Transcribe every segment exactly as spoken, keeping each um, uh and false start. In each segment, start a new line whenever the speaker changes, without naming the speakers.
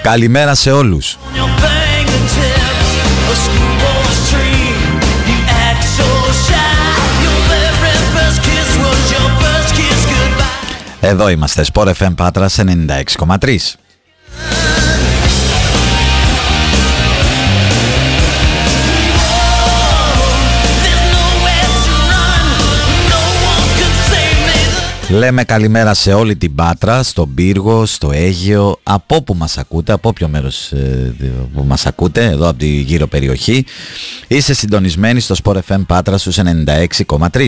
Καλημέρα σε όλους. Εδώ είμαστε, Sport εφ εμ Πάτρας ενενήντα έξι κόμμα τρία. Λέμε καλημέρα σε όλη την Πάτρα, στον Πύργο, στο Αίγαιο, από όπου μας ακούτε, από όποιο μέρος ε, που μας ακούτε, εδώ από τη γύρω περιοχή. Είστε συντονισμένοι στο Sport εφ εμ Πάτρα στους ενενήντα έξι κόμμα τρία.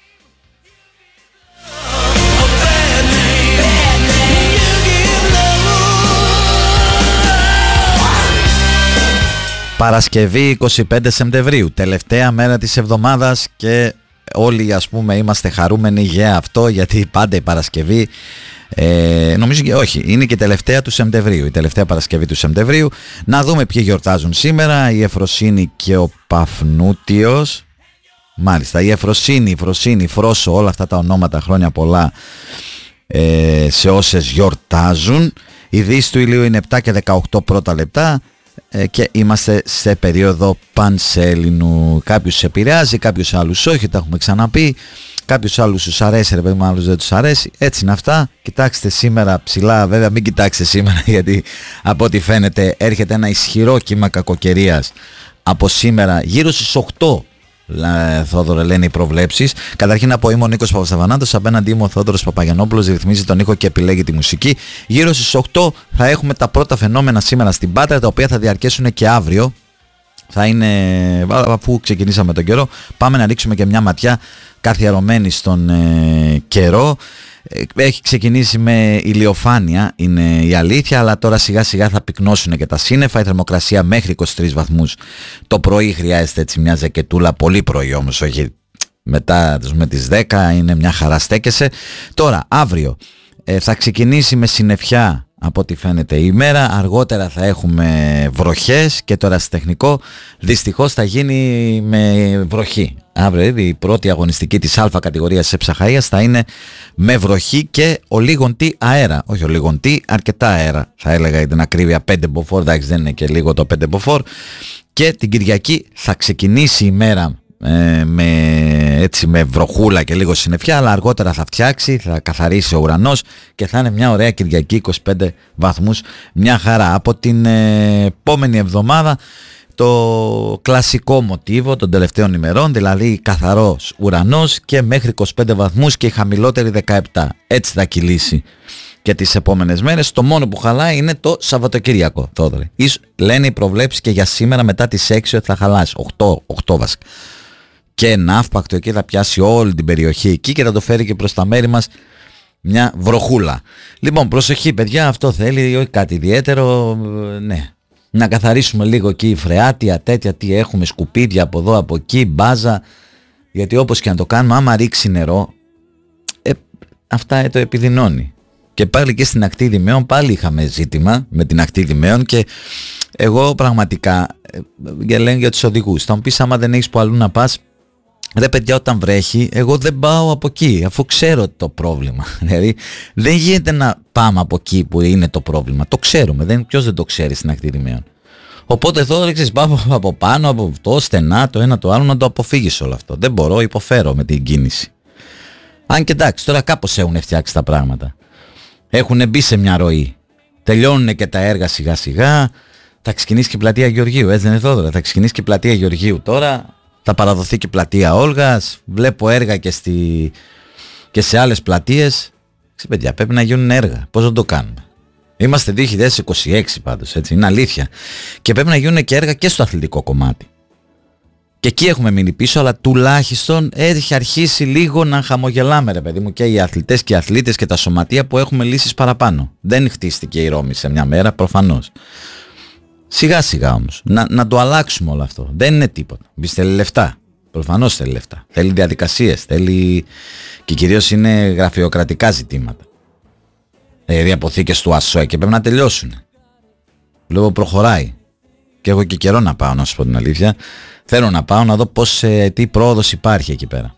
Παρασκευή είκοσι πέντε Σεπτεμβρίου, τελευταία μέρα της εβδομάδας και όλοι ας πούμε είμαστε χαρούμενοι για αυτό, γιατί πάντα η Παρασκευή ε, νομίζω και όχι, είναι και τελευταία του Σεπτεμβρίου, η τελευταία Παρασκευή του Σεπτεμβρίου. Να δούμε ποιοι γιορτάζουν σήμερα. Η Εφροσύνη και ο Παφνούτιος. Μάλιστα, η Εφροσύνη, η Φροσύνη, η Φρόσο, όλα αυτά τα ονόματα, χρόνια πολλά ε, σε όσες γιορτάζουν. Η δύση του ηλίου είναι επτά και δεκαοκτώ πρώτα λεπτά και είμαστε σε περίοδο πανσέλινου. Κάποιους επηρεάζει, κάποιους άλλους όχι, τα έχουμε ξαναπεί. Κάποιους άλλους τους αρέσει, ρε παιδί μου, άλλους δεν τους αρέσει. Έτσι είναι αυτά. Κοιτάξτε σήμερα ψηλά, βέβαια μην κοιτάξετε σήμερα γιατί από ό,τι φαίνεται έρχεται ένα ισχυρό κύμα κακοκαιρίας από σήμερα γύρω στις οκτώ. Θόδωρε, λένε οι προβλέψεις. Καταρχήν να πω, είμαι ο Νίκος Παπασταβανάτος, απέναντί μου ο Θόδωρος Παπαγιαννόπουλος, ρυθμίζει τον ήχο και επιλέγει τη μουσική. Γύρω στις οκτώ θα έχουμε τα πρώτα φαινόμενα σήμερα στην Πάτρα, τα οποία θα διαρκέσουν και αύριο. Θα είναι, αφού ξεκινήσαμε τον καιρό, πάμε να ρίξουμε και μια ματιά καθιερωμένη στον ε, καιρό. Έχει ξεκινήσει με ηλιοφάνεια, είναι η αλήθεια, αλλά τώρα σιγά σιγά θα πυκνώσουν και τα σύννεφα. Η θερμοκρασία μέχρι είκοσι τρεις βαθμούς το πρωί, χρειάζεται έτσι μια ζακετούλα, πολύ πρωί όμως, όχι μετά με τις δέκα, είναι μια χαρά, στέκεσαι. Τώρα αύριο ε, θα ξεκινήσει με συννεφιά από ό,τι φαίνεται η ημέρα, αργότερα θα έχουμε βροχές και το ερασιτεχνικό δυστυχώς θα γίνει με βροχή. Αύριο η πρώτη αγωνιστική της Α κατηγορίας της Ψαχαΐας θα είναι με βροχή και ο λίγον τι αέρα, όχι ο λίγον τι, αρκετά αέρα θα έλεγα για την ακρίβεια, πέντε μποφόρ, εντάξει δεν είναι και λίγο το πέντε μποφόρ. Και την Κυριακή θα ξεκινήσει η μέρα ε, με, έτσι, με βροχούλα και λίγο συννεφιά, αλλά αργότερα θα φτιάξει, θα καθαρίσει ο ουρανός και θα είναι μια ωραία Κυριακή, είκοσι πέντε βαθμούς, μια χαρά. Από την ε, επόμενη εβδομάδα το κλασικό μοτίβο των τελευταίων ημερών, δηλαδή καθαρός ουρανός και μέχρι είκοσι πέντε βαθμούς και η χαμηλότερη δεκαεπτά. Έτσι θα κυλήσει και τις επόμενες μέρες. Το μόνο που χαλάει είναι το Σαββατοκύριακο, Θόδωρε. Λένε οι προβλέψεις και για σήμερα μετά τις έξι ότι θα χαλάσει, οκτώ, οκτώ βασικά. Και ναύπακτο εκεί θα πιάσει όλη την περιοχή εκεί και θα το φέρει και προς τα μέρη μας μια βροχούλα. Λοιπόν, προσοχή παιδιά, αυτό θέλει όχι κάτι ιδιαίτερο, ναι. Να καθαρίσουμε λίγο εκεί φρεάτια, τέτοια, τι έχουμε, σκουπίδια από εδώ, από εκεί, μπάζα. Γιατί όπως και να το κάνουμε, άμα ρίξει νερό, ε, αυτά το επιδεινώνει. Και πάλι και στην ακτή Δημαίων, πάλι είχαμε ζήτημα με την ακτή Δημαίων και εγώ πραγματικά, για λένε για τους οδηγούς, θα μου πεις άμα δεν έχεις που αλλού να πας, ρε παιδιά, όταν βρέχει, εγώ δεν πάω από εκεί, αφού ξέρω το πρόβλημα. Δηλαδή, δεν γίνεται να πάμε από εκεί που είναι το πρόβλημα. Το ξέρουμε, δεν, ποιος δεν το ξέρει στην ακτή Δημαίων. Οπότε εδώ ρίξεις πάω από πάνω, από αυτό, στενά, το ένα το άλλο, να το αποφύγεις όλο αυτό. Δεν μπορώ, υποφέρω με την κίνηση. Αν και εντάξει, τώρα κάπως έχουν φτιάξει τα πράγματα. Έχουν μπει σε μια ροή. Τελειώνουν και τα έργα σιγά σιγά. Θα ξεκινήσει και η πλατεία Γεωργίου, έτσι δεν είναι Θόδωρα? Θα ξεκινήσει και η πλατεία Γεωργίου τώρα. Θα παραδοθεί και η πλατεία Όλγας. Βλέπω έργα και, στη... και σε άλλες πλατείες. Ξέρετε παιδιά, πρέπει να γίνουν έργα. Πώς να το κάνουμε? Είμαστε δύο χιλιάδες είκοσι έξι πάντως, έτσι, είναι αλήθεια. Και πρέπει να γίνουν και έργα και στο αθλητικό κομμάτι. Και εκεί έχουμε μείνει πίσω, αλλά τουλάχιστον έχει αρχίσει λίγο να χαμογελάμε, ρε παιδί μου, και οι αθλητές και οι αθλήτες και τα σωματεία που έχουμε λύσεις παραπάνω. Δεν χτίστηκε η Ρώμη σε μια μέρα, προφανώς. Σιγά σιγά όμως, να, να το αλλάξουμε όλο αυτό. Δεν είναι τίποτα. Μπεις, θέλει λεφτά. Προφανώς θέλει λεφτά. Θέλει διαδικασίες, θέλει και κυρίως είναι γραφειοκρατικά ζητήματα. Δηλαδή αποθήκες του ΑΣΟΕ και πρέπει να τελειώσουν. Βλέπω προχωράει. Και έχω και καιρό να πάω, να σου πω την αλήθεια. Θέλω να πάω να δω πώς, ε, τι πρόοδος υπάρχει εκεί πέρα.